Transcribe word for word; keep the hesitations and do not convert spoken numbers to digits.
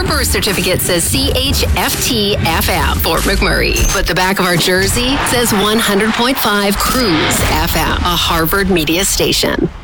birth certificate says C H F T F M, Fort McMurray. But the back of our jersey says one hundred point five Cruise F M, a Harvard media station.